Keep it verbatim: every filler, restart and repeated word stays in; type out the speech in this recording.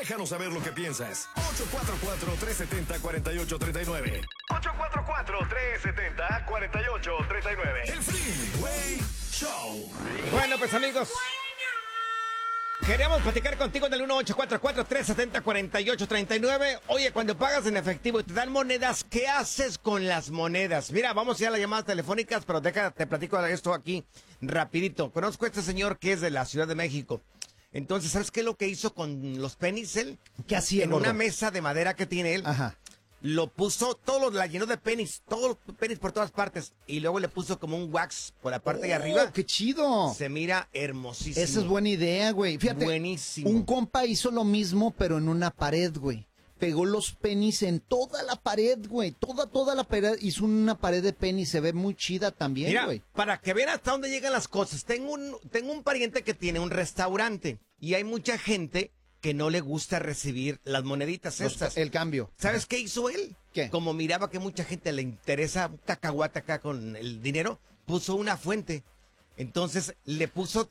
Déjanos saber lo que piensas. ocho cuatro cuatro, tres siete cero, cuatro ocho tres nueve. ocho cuatro cuatro, tres siete cero, cuatro ocho tres nueve. El Freeway Show. Bueno, pues amigos, queríamos platicar contigo del uno ocho cuatro cuatro, tres siete cero, cuatro ocho tres nueve. Oye, cuando pagas en efectivo y te dan monedas, ¿qué haces con las monedas? Mira, vamos ya a las llamadas telefónicas, pero déjate, te platico esto aquí rapidito. Conozco a este señor que es de la Ciudad de México. Entonces, ¿sabes qué es lo que hizo con los pennies él? ¿Qué hacía, En gordo? una mesa de madera que tiene él. Ajá. Lo puso, todo lo, la llenó de pennies, todos los pennies por todas partes. Y luego le puso como un wax por la parte de Oh, arriba. ¡Qué chido! Se mira hermosísimo. Esa es buena idea, güey. Fíjate, Buenísimo. un compa hizo lo mismo, pero en una pared, güey. Pegó los pennies en toda la pared, güey. Toda, toda la pared. Hizo una pared de pennies. Se ve muy chida también, Mira, güey. para que vean hasta dónde llegan las cosas. Tengo un, tengo un pariente que tiene un restaurante y hay mucha gente que no le gusta recibir las moneditas Los- estas. el cambio. ¿Sabes qué hizo él? ¿Qué? Como miraba que mucha gente le interesa un cacahuate acá con el dinero, puso una fuente. Entonces le puso